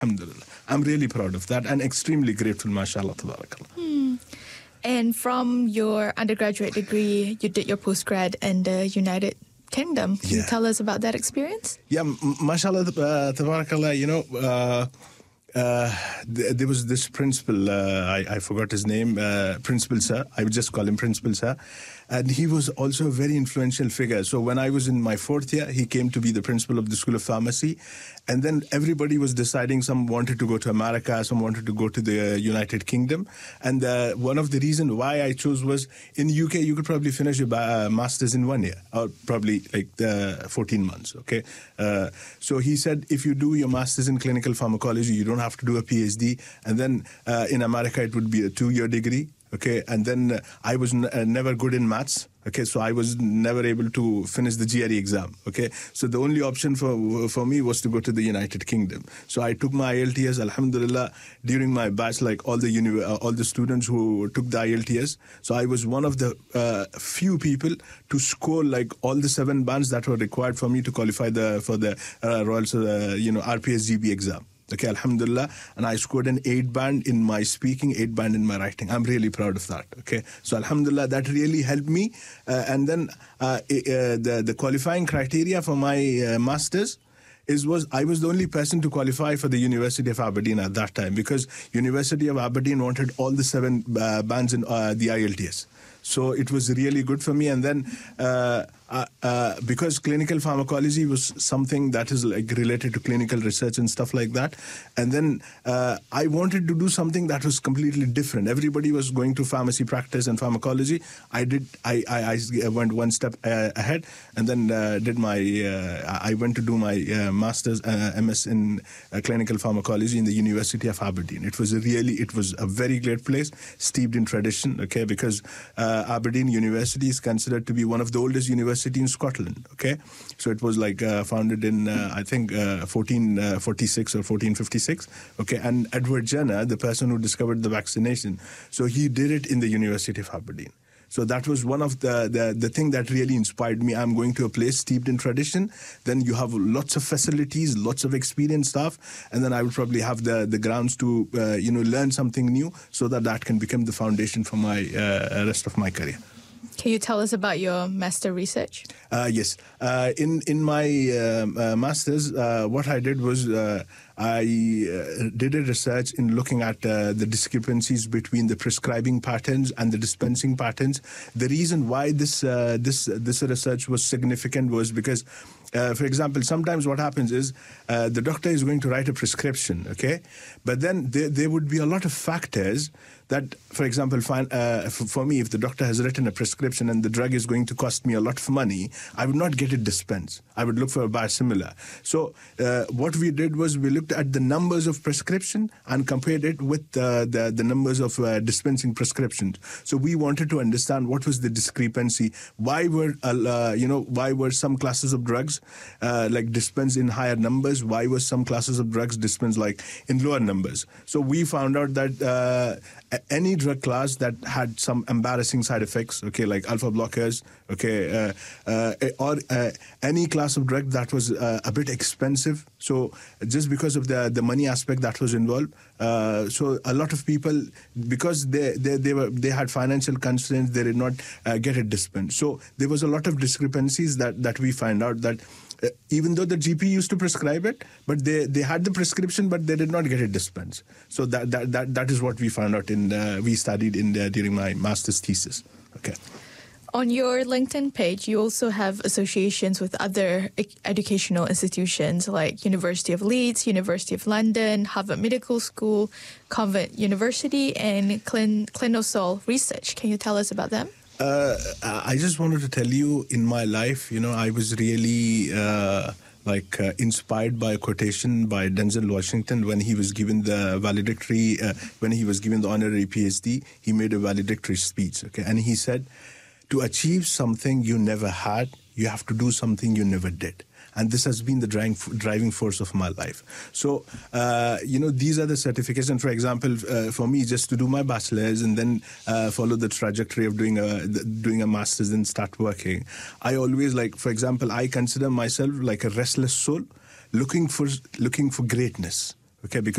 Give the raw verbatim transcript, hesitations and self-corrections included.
Alhamdulillah. I'm really proud of that and extremely grateful, mashallah, tabarakallah. Hmm. And from your undergraduate degree, you did your postgrad in the United Kingdom. Can Yeah. you tell us about that experience? Yeah, m- mashallah, uh, tabarakallah, you know, uh, uh, th- there was this principal, uh, I, I forgot his name, uh, Principal Sir. I would just call him Principal Sir. And he was also a very influential figure. So when I was in my fourth year, he came to be the principal of the School of Pharmacy. And then everybody was deciding, some wanted to go to America, some wanted to go to the uh, United Kingdom. And uh, one of the reasons why I chose was, in U K, you could probably finish your uh, master's in one year, or probably like uh, fourteen months, okay? Uh, so he said, if you do your master's in clinical pharmacology, you don't have to do a PhD. And then uh, in America, it would be a two-year degree. Okay, and then uh, I was n- uh, never good in maths. Okay, so I was never able to finish the G R E exam. Okay, so the only option for for me was to go to the United Kingdom. So I took my I L T S. Alhamdulillah, during my batch, like all the uni- uh, all the students who took the I L T S. So I was one of the uh, few people to score like all the seven bands that were required for me to qualify the for the uh, Royal uh, you know R P S G B exam. Okay, alhamdulillah, and I scored an eight band in my speaking, eight band in my writing. I'm really proud of that. Okay, so alhamdulillah, that really helped me. Uh, and then uh, uh, the the qualifying criteria for my uh, masters is was I was the only person to qualify for the University of Aberdeen at that time, because University of Aberdeen wanted all the seven uh, bands in uh, the I L T S. So it was really good for me. And then uh, uh, uh, because clinical pharmacology was something that is like related to clinical research and stuff like that. And then uh, I wanted to do something that was completely different. Everybody was going to pharmacy practice and pharmacology. I did. I, I, I went one step uh, ahead, and then uh, did my. Uh, I went to do my uh, master's uh, M S in uh, clinical pharmacology in the University of Aberdeen. It was a really. It was a very great place, steeped in tradition. Okay, because uh, Aberdeen University is considered to be one of the oldest universities in Scotland. Okay, so it was like uh, founded in uh, I think uh, fourteen forty-six or fourteen fifty-six. Okay, and Edward Jenner, the person who discovered the vaccination, so he did it in the University of Aberdeen. So that was one of the, the, the thing that really inspired me. I'm going to a place steeped in tradition. Then you have lots of facilities, lots of experienced staff, and then I will probably have the, the grounds to uh, you know learn something new, so that that can become the foundation for my uh, rest of my career. Can you tell us about your master research? Uh, yes. Uh, in in my um, uh, master's, uh, what I did was uh, I uh, did a research in looking at uh, the discrepancies between the prescribing patterns and the dispensing patterns. The reason why this uh, this this research was significant was because, Uh, for example, sometimes what happens is uh, the doctor is going to write a prescription, okay? But then there, there would be a lot of factors that, for example, find, uh, for, for me, if the doctor has written a prescription and the drug is going to cost me a lot of money, I would not get it dispensed. I would look for a biosimilar. So uh, what we did was we looked at the numbers of prescription and compared it with uh, the, the numbers of uh, dispensing prescriptions. So we wanted to understand what was the discrepancy. Why were, uh, you know, why were some classes of drugs Uh, like dispensed in higher numbers? Why was some classes of drugs dispensed like in lower numbers? So we found out that uh, any drug class that had some embarrassing side effects, okay, like alpha blockers, okay, uh, uh, or uh, any class of drug that was uh, a bit expensive. So just because of the the money aspect that was involved, uh, so a lot of people, because they they they were they had financial constraints, they did not uh, get it dispensed. So there was a lot of discrepancies that that we find out that. Uh, even though the G P used to prescribe it, but they, they had the prescription, but they did not get it dispensed. So that that that, that is what we found out in uh, we studied in uh, during my master's thesis. Okay. On your LinkedIn page, you also have associations with other e- educational institutions like University of Leeds, University of London, Harvard Medical School, Convent University, and Clin- Clinosol Research. Can you tell us about them? Uh, I just wanted to tell you, in my life, you know, I was really uh, like uh, inspired by a quotation by Denzel Washington when he was given the valedictory, uh, when he was given the honorary PhD. He made a valedictory speech, okay, and he said, "To achieve something you never had, you have to do something you never did." And this has been the driving driving force of my life. So, uh, you know, these are the certifications. For example, uh, for me, just to do my bachelor's and then uh, follow the trajectory of doing a doing a master's and start working. I always like, for example, I consider myself like a restless soul, looking for looking for greatness. Okay, because